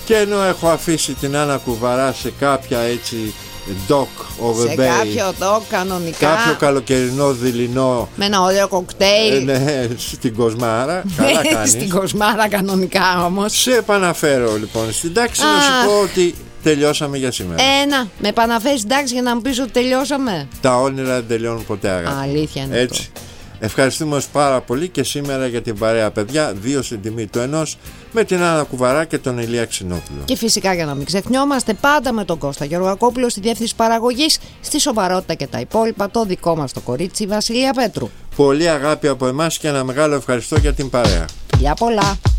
Και ενώ έχω αφήσει την Άννα Κουβαρά σε κάποια έτσι dock of the bay, κάποιο dock κανονικά, κάποιο καλοκαιρινό δειλινό, με ένα ωραίο κοκτέιλ, ναι, στην Κοσμάρα. Καλά κάνεις. Στην Κοσμάρα κανονικά όμως. Σε επαναφέρω λοιπόν στην τάξη να σου πω ότι τελειώσαμε για σήμερα. Με επαναφέρεις στην τάξη για να μου πεις ότι τελειώσαμε. Τα όνειρα δεν τελειώνουν ποτέ, αγάπη. Αλήθεια είναι έτσι αυτό. Ευχαριστούμε πάρα πολύ και σήμερα για την παρέα, παιδιά. 2 στην τιμή του ενός, με την Άννα Κουβαρά και τον Ηλία Ξινόπουλο. Και φυσικά, για να μην ξεχνιόμαστε, πάντα με τον Κώστα Γεωργακόπουλο στη διεύθυνση παραγωγής, στη σοβαρότητα και τα υπόλοιπα, το δικό μας το κορίτσι Βασιλεία Πέτρου. Πολύ αγάπη από εμάς και ένα μεγάλο ευχαριστώ για την παρέα. Φιλιά πολλά.